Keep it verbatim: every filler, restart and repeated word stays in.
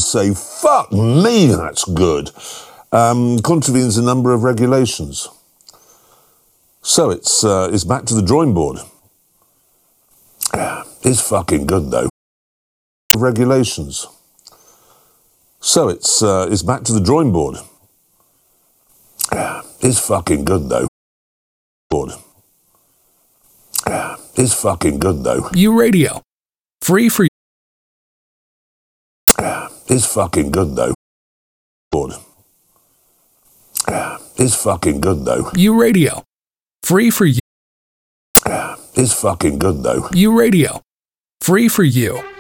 say, fuck me, that's good, um, contravenes a number of regulations. So it's, uh, it's back to the drawing board. It's fucking good, though. Regulations. So it's, uh, it's back to the drawing board. It's fucking good, though. Board. It's fucking good, though. You Radio. Free for you. It's fucking good, though. Board. It's fucking good, though. You Radio. Free for you. It's fucking good, though. You Radio. Free for you.